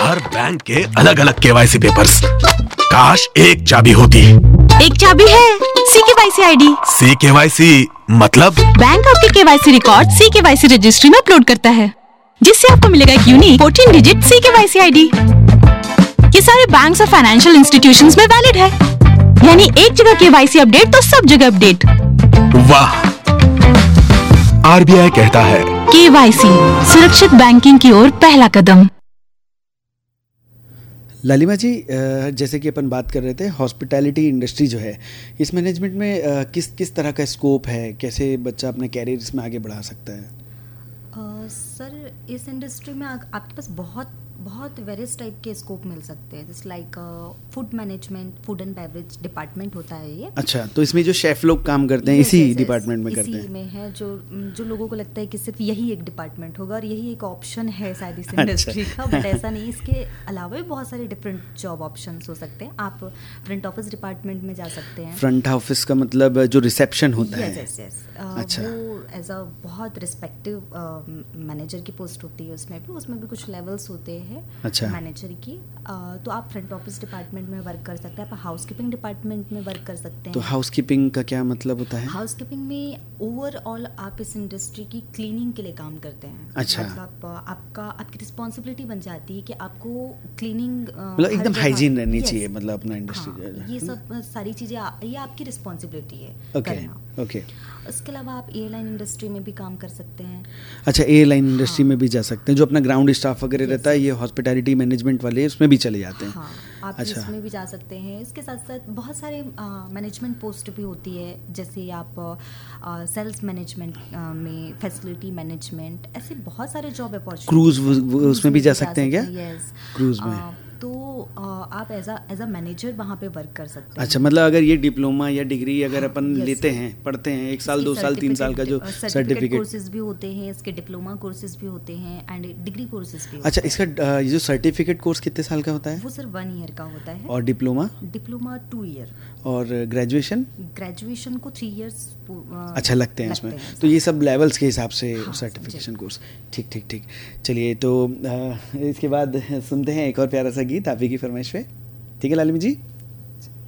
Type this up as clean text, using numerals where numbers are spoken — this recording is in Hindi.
हर बैंक के अलग अलग केवाईसी पेपर्स, काश एक चाबी होती। एक चाबी है, CKYC ID। CKYC मतलब? बैंक आपके KYC रिकॉर्ड CKYC रजिस्ट्री में अपलोड करता है, जिससे आपको मिलेगा एक यूनिक 14 डिजिट CKYC ID। ये सारे बैंक्स और फाइनेंशियल इंस्टीट्यूशंस में वैलिड है, यानी एक जगह KYC अपडेट तो सब जगह अपडेट। वाह! RBI कहता है KYC सुरक्षित बैंकिंग की ओर पहला कदम। लालिमा जी, जैसे कि अपन बात कर रहे थे, हॉस्पिटैलिटी इंडस्ट्री जो है, इस मैनेजमेंट में किस तरह का स्कोप है, कैसे बच्चा अपने कैरियर इसमें आगे बढ़ा सकता है? सर, इस इंडस्ट्री में आपके पास बहुत वेरियस टाइप के स्कोप मिल सकते हैं। जैसे like food management, food and beverage department होता है ये। अच्छा, तो इसमें जो शेफ लोग काम करते हैं इसी डिपार्टमेंट में करते हैं? इसी में है, जो लोगों को लगता है कि सिर्फ यही एक डिपार्टमेंट होगा और यही एक ऑप्शन है शायद इस इंडस्ट्री का, बट ऐसा नहीं। इसके अलावा भी बहुत सारे डिफरेंट जॉब ऑप्शंस हो सकते हैं। आप फ्रंट ऑफिस डिपार्टमेंट में जा सकते हैं। फ्रंट ऑफिस का मतलब जो रिसेप्शन होता है? यस। अच्छा। वो एज अ बहुत रिस्पेक्टिव मैनेजर की पोस्ट होती है, उसमें भी कुछ लेवल्स होते हैं। अच्छा। मैनेजर की तो आप फ्रंट ऑफिस डिपार्टमेंट में वर्क कर सकते हैं, आप हाउसकीपिंग डिपार्टमेंट में वर्क कर सकते हैं। तो हाउसकीपिंग का क्या मतलब होता है? हाउसकीपिंग में ओवरऑल आप इस इंडस्ट्री की क्लीनिंग के लिए काम करते हैं। अच्छा। मतलब आपकी रिस्पॉन्सिबिलिटी बन जाती है कि आपको क्लीनिंग, मतलब एकदम हाइजीन रहनी चाहिए, मतलब अपना इंडस्ट्री। हाँ, ये सब सारी चीज़ें ये आपकी रिस्पॉन्सिबिलिटी है करना। ओके। इसके अलावा आप एयरलाइन इंडस्ट्री में भी काम कर सकते हैं। अच्छा, एयरलाइन इंडस्ट्री में भी जा सकते हैं, जो अपना ग्राउंड स्टाफ वगैरह रहता है, ये हॉस्पिटैलिटी मैनेजमेंट वाले उसमें भी चले जाते हैं। हाँ, आप अच्छा। इसमें भी जा सकते हैं। इसके साथ साथ बहुत सारे मैनेजमेंट पोस्ट भी होती है, जैसे आप सेल्स मैनेजमेंट में, फैसिलिटी मैनेजमेंट, ऐसे बहुत सारे जॉब अपॉर्चुनिटी। क्रूज उसमें भी जा सकते हैं क्या? यस, क्रूज में। तो आप एज अ मैनेजर वहाँ पे वर्क कर सकते हैं। अच्छा, मतलब अगर ये डिप्लोमा या डिग्री अगर अपन लेते हैं, पढ़ते हैं 1 साल 2 साल 3 साल का जो सर्टिफिकेट कोर्सेज भी होते हैं, इसके डिप्लोमा कोर्सेज भी होते हैं एंड डिग्री कोर्सेज भी। अच्छा, इसका ये जो सर्टिफिकेट कोर्स कितने साल का होता है? वो सिर्फ 1 ईयर का होता है। और डिप्लोमा 2 ईयर। और ग्रेजुएशन को 3 ईयर्स अच्छा लगते हैं इसमें। तो ये सब लेवल्स के हिसाब से सर्टिफिकेशन कोर्स। ठीक। चलिए, तो इसके बाद सुनते हैं एक और प्यारा सा गीत आप ही की फरमाइश पे। ठीक है लालिमा जी?